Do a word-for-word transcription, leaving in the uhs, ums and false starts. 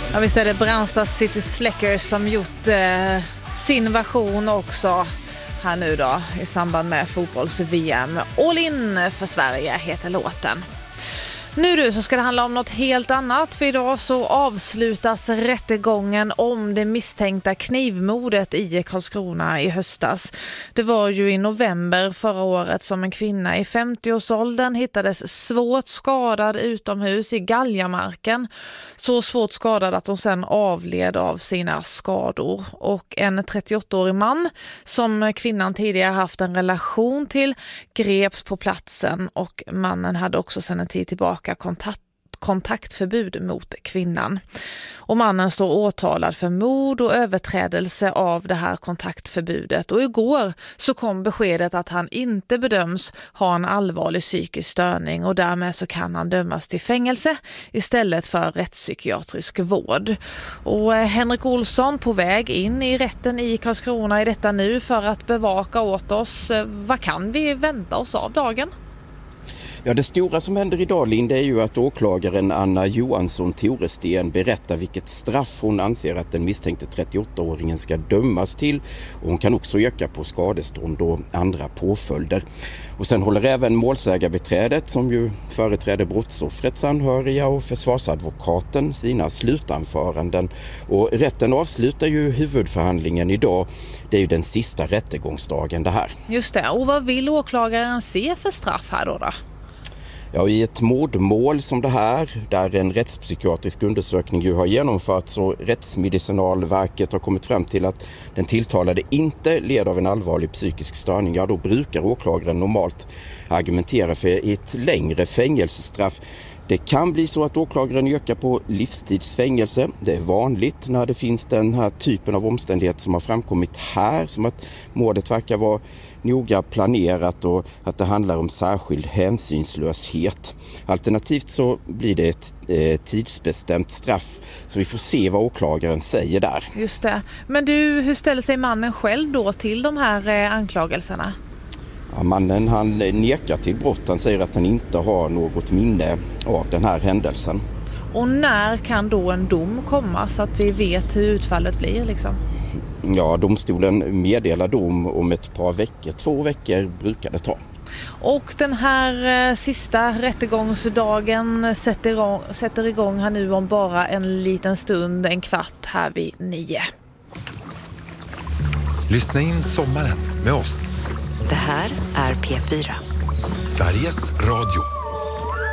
Ja, visst är det Brandstad City Släckers som gjort eh, sin version också här nu då i samband med fotbolls-V M. All in för Sverige heter låten. Nu du så ska det handla om något helt annat, för idag så avslutas rättegången om det misstänkta knivmordet i Karlskrona i höstas. Det var ju i november förra året som en kvinna i femtioårsåldern hittades svårt skadad utomhus i Galjamarken. Så svårt skadad att hon sedan avled av sina skador. Och en trettioåttaårig man som kvinnan tidigare haft en relation till greps på platsen, och mannen hade också sedan en tid tillbaka kontakt kontaktförbud mot kvinnan. Och mannen står åtalad för mord och överträdelse av det här kontaktförbudet. Och igår så kom beskedet att han inte bedöms ha en allvarlig psykisk störning, och därmed så kan han dömas till fängelse istället för rättspsykiatrisk vård. Och Henrik Olsson på väg in i rätten i Karlskrona i detta nu för att bevaka åt oss. Vad kan vi vänta oss av dagen? Ja, det stora som händer idag, Linda, är ju att åklagaren Anna Johansson Toresten berättar vilket straff hon anser att den misstänkte trettioåttaåringen ska dömas till. Och hon kan också öka på skadestånd och andra påföljder. Och sen håller även målsägarbeträdet, som ju företräder brottsoffrets anhöriga, och försvarsadvokaten sina slutanföranden. Och rätten avslutar ju huvudförhandlingen idag. Det är ju den sista rättegångsdagen det här. Just det. Och vad vill åklagaren se för straff här då då? Ja, i ett mordmål som det här, där en rättspsykiatrisk undersökning ju har genomförts och Rättsmedicinalverket har kommit fram till att den tilltalade inte led av en allvarlig psykisk störning, ja då brukar åklagaren normalt argumentera för ett längre fängelsestraff. Det kan bli så att åklagaren ökar på livstidsfängelse. Det är vanligt när det finns den här typen av omständighet som har framkommit här, som att mordet verkar vara noga planerat och att det handlar om särskild hänsynslöshet. Alternativt så blir det ett eh, tidsbestämt straff, så vi får se vad åklagaren säger där. Just det. Men du, hur ställer sig mannen själv då till de här eh, anklagelserna? Ja, mannen han nekar till brott. Han säger att han inte har något minne av den här händelsen. Och när kan då en dom komma så att vi vet hur utfallet blir liksom? Ja, domstolen meddelar dom om ett par veckor. Två veckor brukar det ta. Och den här eh, sista rättegångsdagen sätter igång, sätter igång här nu om bara en liten stund, en kvart här vid nio. Lyssna in sommaren med oss. Det här är P fyra. Sveriges Radio.